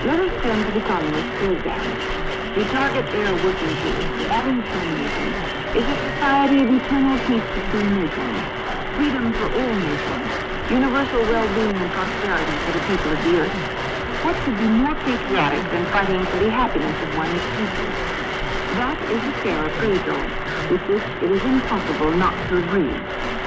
Let us turn to the communists for example. We target their working group. Abolitionism is a society of eternal peace between nations, freedom for all nations, universal well-being and prosperity for the people of the earth. What could be more patriotic than fighting for the happiness of one's people? That is a fair appraisal, with which it is impossible not to agree.